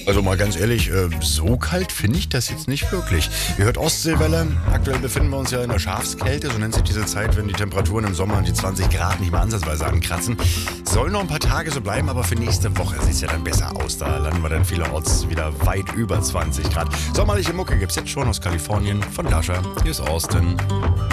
Also mal ganz ehrlich, so kalt finde ich das jetzt nicht wirklich. Ihr hört Ostseewelle. Aktuell befinden wir uns ja in der Schafskälte, so nennt sich diese Zeit, wenn die Temperaturen im Sommer die 20 Grad nicht mal ansatzweise ankratzen. Soll noch ein paar Tage so bleiben, aber für nächste Woche sieht es ja dann besser aus. Da landen wir dann vielerorts wieder weit über 20 Grad. Sommerliche Mucke gibt's jetzt schon aus Kalifornien von Dasha. Hier ist Austin.